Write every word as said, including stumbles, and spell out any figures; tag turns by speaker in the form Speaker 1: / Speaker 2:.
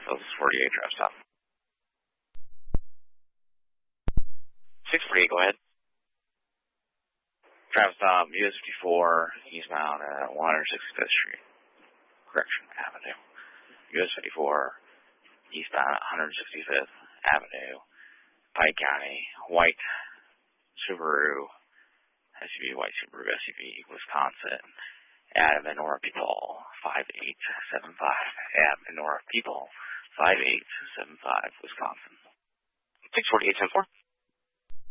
Speaker 1: Fairfield forty-eight, drive stop. six forty-eight, go ahead. Drive stop, U S fifty-four, eastbound at one sixty-fifth Street. Correction Avenue. U S fifty-four, eastbound at one sixty-fifth Avenue, Pike County, white Subaru, S U V, white Subaru S U V, Wisconsin. Adam and Nora People, five eight seven five. Adam and Nora People, five eight seven five, Wisconsin. six forty-eight, ten four.